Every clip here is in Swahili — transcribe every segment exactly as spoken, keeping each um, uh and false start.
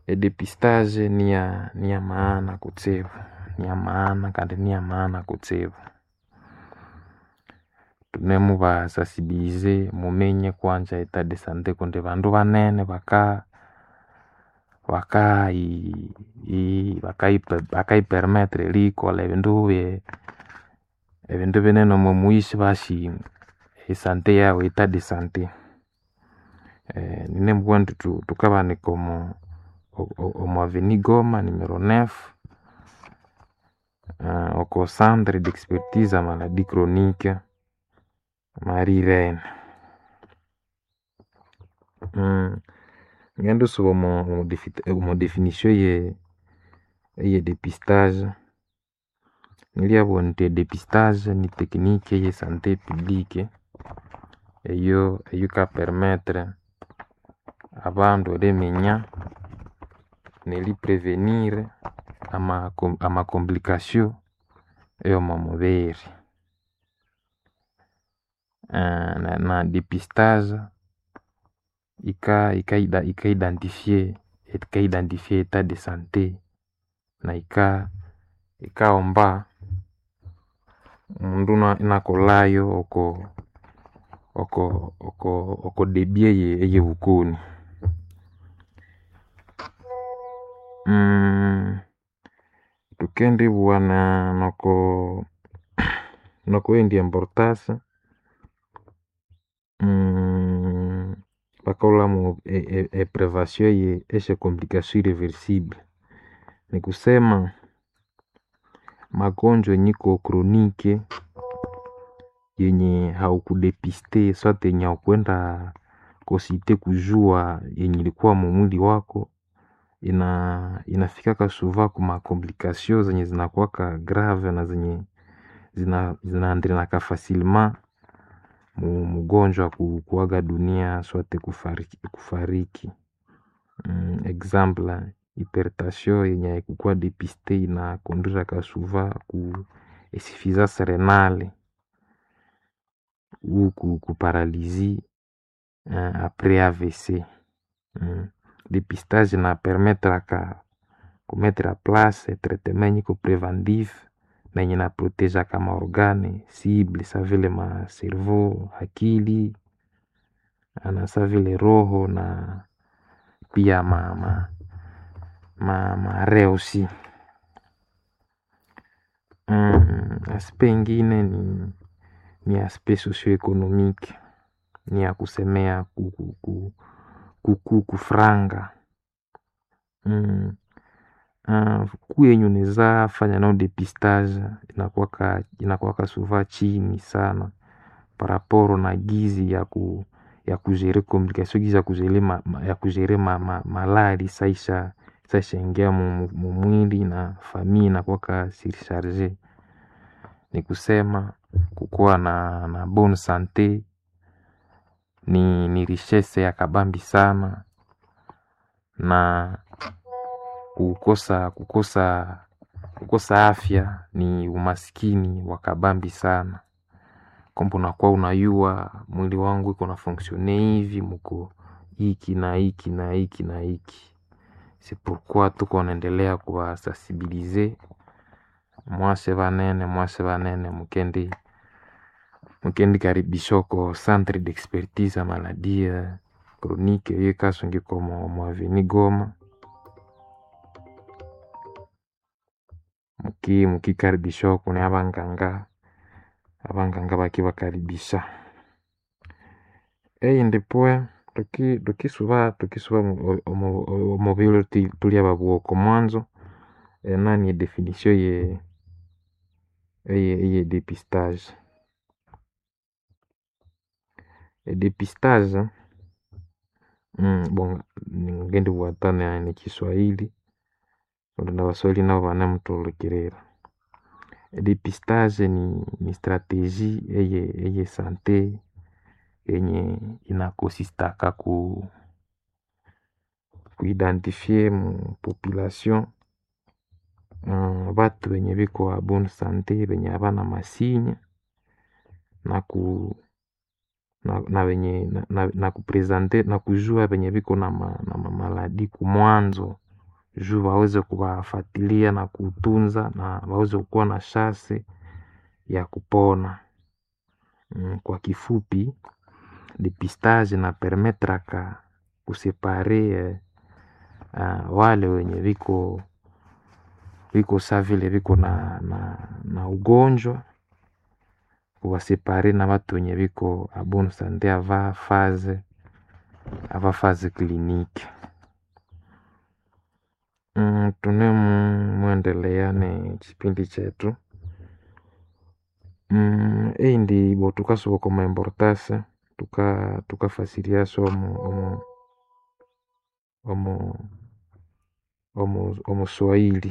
Edepistage ni ya ni ya maana kutsibu, ni ya maana kandi ni ya maana kutsibu. Tunemu basensibilize mumenye kwanja etat de sante kundi bandu banene baka baka i, i baka baka permettre likola ebindu bye ebindu binene omumuishi bashi esante yao etat de sante. Eh, nine mbwantu tu, tukabanika omu omu avenue Goma numero neuf uh, oko centre d'expertise à maladie chronique Marie Reine. Mm. Ngendo suba mu mu definition ye ye dépistage. Niliabona nti dépistage ni technique ye santé publique eyo eyo ka permettre abandu eriminya neri prevenir ama ama complication eyo mu mubiri. Uh, na, na dépistage ika ika ika, ika identifier ika identifier état de santé na ika ikaomba mundu nakolayo oko oko oko oko debie ye eye bukoni. Mm, tukendi bwana noko noko endi importance mm, bakola mu e, e, e prévention ye eshe complication irreversible. Ni kusema magonjwa nyiko kronike yenye haukudepiste sote yenye haukwenda kosite kujua yenye ilikuwa mu mwili wako ina inafikaka suva kuma complication zenye zinakuwaka grave na zenye zina zinaendelea facilement mu mgonjwa kuaga dunia sote kufariki, kufariki. Mm, example hypertension yenye haikukuwa depiste ina kondura kasuva ku insuffisance renale ou ku, ku paralysie hein, après A V C. Mm. Dépistage na permettre ka kumettre a place traitement nyiko preventif na yenye na proteja kama organe cible sa vile ma cerveau, akili na sa vile roho na pia ma ma ma, ma reusi. Mm, aspect ingine ni ni aspect socio-economique, ni ya kusemea kuku ku, kuku kufranga. Mm. Uh, kuyenye unaweza fanya nao depistage inakuwaka inakuwaka suva chini sana paraporo na gizi ya ku ya kujere complication gizi ya kujere ma, ya kujere ma, ma, malari saisha saisha ingia mu, mu mwili na famii inakuwaka surcharge. Ni kusema kukuwa na na bonne santé ni ni richesse ya kabambi sana, na kukosa kukosa kukosa afya ni umaskini wa kabambi sana. Kombo nakuwa unayua mwili wangu iko na fonctionner hivi muko hiki na hiki na hiki na hiki. C'est pourquoi tuko naendelea kuwa sensibiliser mwase banene mwase banene mukendi mukendi karibishoko centre d'expertise à maladie chronique ye kasongi komo mu avenue Goma. Muki mukikaribisha kune abanganga abanganga bakibakaribisha. Eyi ndipwe tuki tukisuba tukisuba mobile tuli ababuoko mwanzo e, nani definition ye ye ye dépistage. E dépistage mm, bon ngende buatana ni Kiswahili na Waswahili nao banamutulukirira. Dépistage ni, ni stratégie eye eye santé yenye inakosistaka ku kuidentifie mu population um, batu wenye biko wa bonne santé wenye abana masinya na ku na, na wenye na, na, na kupresente na kujua wenye biko na, ma, na mamaladi kumwanzo juu waweze kuwafuatilia na kutunza na waweze kuwa na chance ya kupona. Mm, kwa kifupi depistage ina permettraka kusepare uh, wale wenye viko viko sa vile viko na, na, na ugonjwa, kuwasepare na watu wenye viko a bonne sante ava faze ava faze kliniki. Mm, tunemu muendeleane chipindi chetu. Mm, hii ndi bo tukasuka kwa importance tuka tukafasiria somo omo omo omo omo Swahili.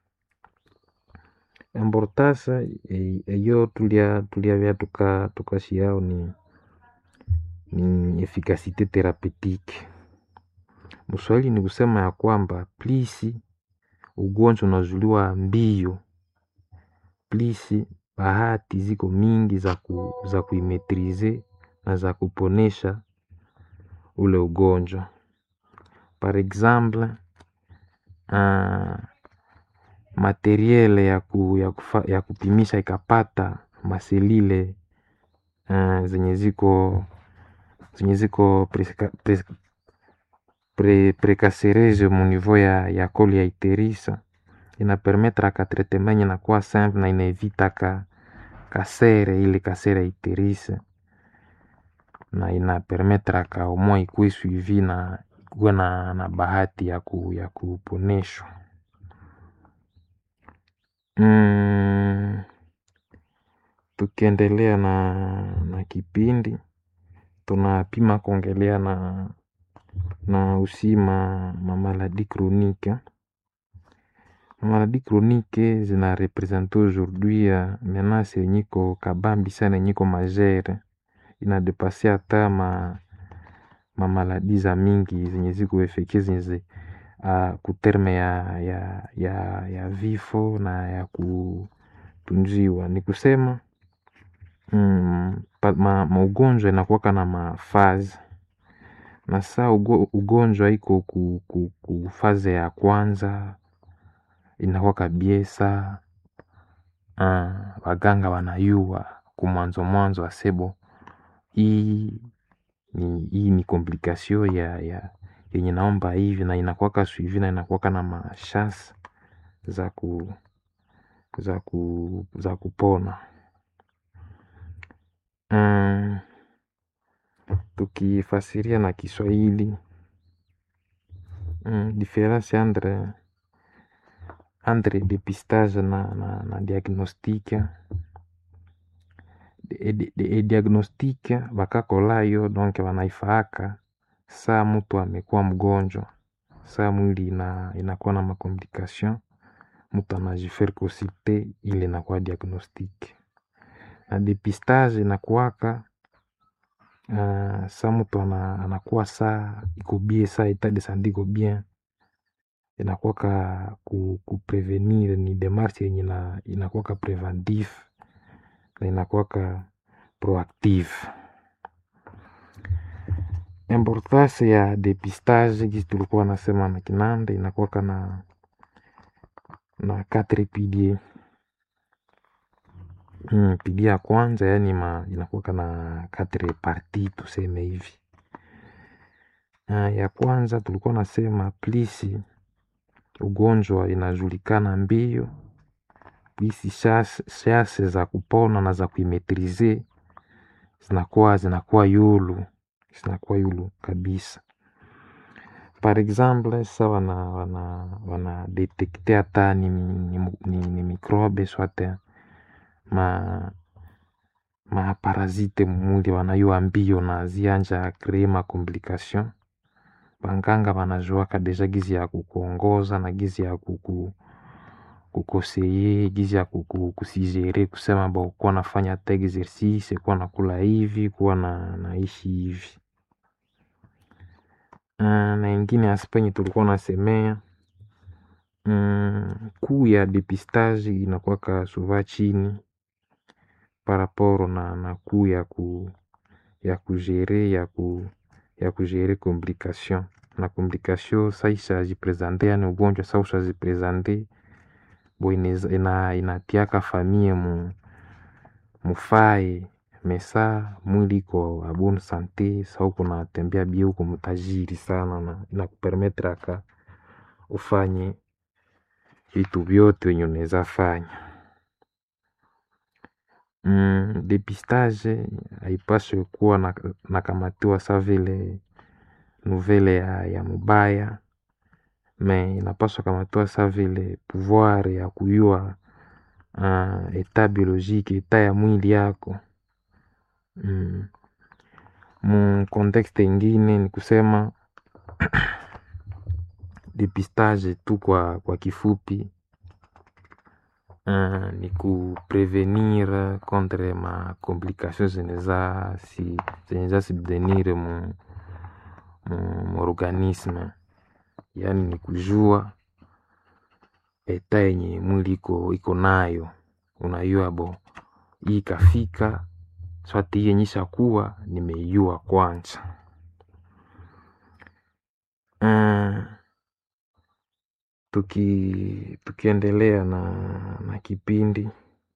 Importance eyo tulia tulia vya tuka tukashiao ni ni efficacité thérapeutique. Mswahili ni kusema ya kwamba plisi ugonjwa unazuliwa mbio, plisi bahati ziko mingi za ku, za kuimetrize na za kuponesha ule ugonjwa. Par exemple uh, materiele ya, ku, ya, kufa, ya kupimisha ikapata maselile uh, zenye ziko zenye ziko preska, preska, pre, precacereuse mu niveau ya, ya coli ya iterisa, ina permettre ka traitement na kwa simple na inaevita ka kasere ile kasere ya iterisa, na ina permettre ka au moins ikuwe suivi na kuwa na, na bahati ya, ku, ya kuponeshwa. Mm, tukiendelea na, na kipindi tunapima kuongelea na na usima ma maladie chronique. Ma maladie chronique zina represente aujourd'hui uh, menace yenyiko kabambi sana yenyiko majere, ina depase hata ma ma maladie za mingi zenye ziko efeke zenye uh, kuterme ya, ya, ya, ya vifo na ya kutunziwa. Ni kusema mm, pa, ma, maugonjwa inakuwaka na mafazi, na saa ugonjwa iko ku, ku, ku faze ya kwanza inakuwaka biesa. Uh, waganga wanayua kumwanzo mwanzo asebo hii ni, hii ni komplikasio ya, ya yenye naomba hivi, na inakuwaka suivi na inakuwaka na mashas za ku za ku za kupona. Um, tukifasiria na Kiswahili um, difference entre entre depistage na, na, na diagnostique. E, e, e diagnostique bakakolayo donc wanaifaka saa mtu amekuwa mgonjwa, saa mwili ina, inakuwa na makomplikasyon, mtu anajifaire consulter ile inakuwa diagnostique. Na depistage inakuwaka uh, saa mtu anakuwa saa iko bien, saa etat de santé iko bien, inakuwaka ku, ku prevenir, ni demarche yenye inakuwaka preventif na inakuwaka proactive. Importance ya depistage kisi tulikuwa nasema na kinande inakuwaka na na quatre piliers. Hmm, pili ya kwanza yani ma, inakuwaka na quatre parties tuseme hivi. Uh, ya kwanza tulikuwa nasema plisi ugonjwa inajulikana mbio, plisi chance za kupona na za kuimetrize zinakuwa zinakuwa yulu zinakuwa yulu kabisa. Par exemple sa wana wana wana detekte hata ni, ni, ni, ni mikrobe swate ma ma parasite mumuli wanayua mbio na zianja kree ma komplikasyon, banganga wanajuaka deja gizi ya kukuongoza na gizi ya kuku kukoseye, gizi ya kuku kusijere, kusema ba kuwa nafanya ta exercice, kuwa nakula hivi, kuwa na naishi hivi. Uh, na ingine aspenye tulikuwa nasemea um, kuu ya depistage inakuwaka suva chini paraporo na, na kuu ya ku ya kujere ya ku ya kujere komplikasyon. na complication saisha jipresente, yani ugonjwa saisha jipresente bo ina inatiaka famille mu mufai mesa mwili kwa bonne sante, sau kuna tembea bio kwa mtajiri sana na inakupermettre aka ufanye vitu vyote wenye unaweza fanya. Mm, depistage haipaswi kuwa na, nakamatiwa sa vile nouvelle ya, ya mubaya, me inapaswa kamatiwa sa vile pouvoir ya kuyua uh, eta biologique, eta ya mwili yako. Mm. Mu contexte ingine ni kusema depistage tu kwa, kwa kifupi uh, ni kuprevenir contre ma complications zeneza si zeneza subvenir mu, mu, mu organisme, yani ni kujua eta yenye mwili iko iko nayo, unayua bo hii kafika swati hii yenyisha kuwa nimeiua kwanza. Uh, tuki tukiendelea na na kipindi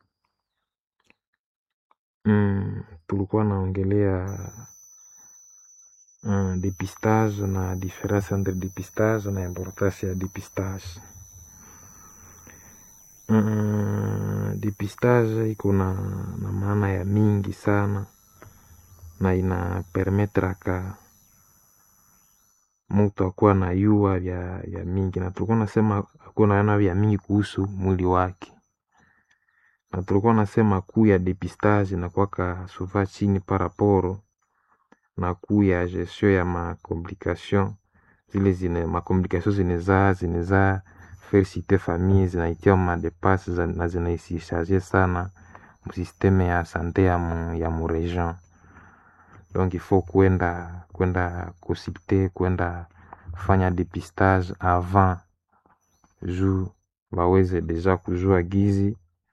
mm, tulikuwa naongelea uh, depistage na difference entre depistage na importance ya depistage. Uh, depistage iko na na maana ya mingi sana na ina permettre ka mtu akuwa na yua vya, vya mingi, na tulikuwa nasema akuwa na yana vya mingi kuhusu mwili wake, na tulikuwa nasema kuu ya depistage na kwaka suva chini paraporo na kuu ya gestion ya ma complication zile zine ma complication zineza zineza felicite famille zinaitia ma depasse na zinaisishaje sana msisteme ya sante ya mu, ya mu region. Donc il faut kwenda kwenda consulter, kwenda fanya depistage avant juu baweze deja kujua gizi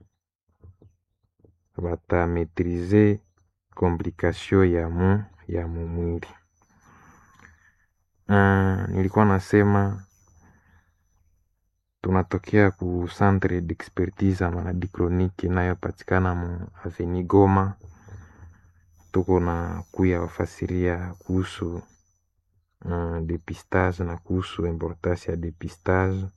bata maîtriser complication ya mu ya mu mwili. Uh, nilikuwa nasema tunatokea ku centre d'expertise ya maladie chronique inayopatikana mu Avenue Goma. Tuko na kuya wafasiria kuhusu uh, depistage na kuhusu importance ya depistage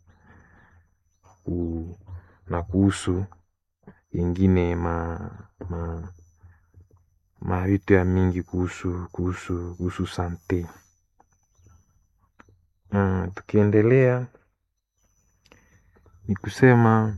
ku, na kuhusu ingine ma ma ma vitu ya mingi kuhusu kuhusu kuhusu sante. Uh, tukiendelea ni kusema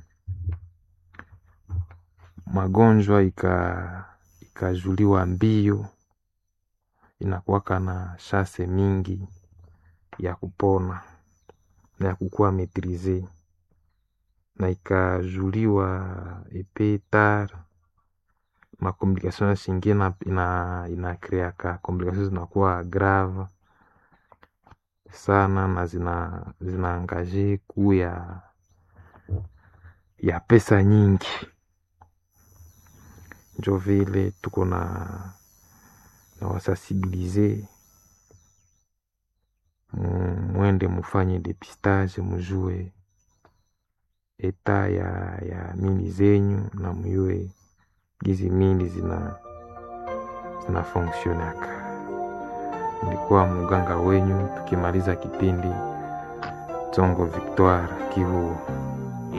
magonjwa ika ikajuliwa mbio inakuwaka na shase mingi ya kupona na ya kukuwa maîtriser, na ikajuliwa epe tar ma complication zingine ina ina creaka complications zinakuwa grave sana na zina zina angaje kuu ya ya pesa nyingi. Njo vile tuko na na wasensibiliser mwende mufanye depistage, mujue eta ya ya mili zenyu na muyue gizi mili zina zina fonctionaka. Nilikuwa muganga wenyu, tukimaliza kipindi Tsongo Victoire Kivu.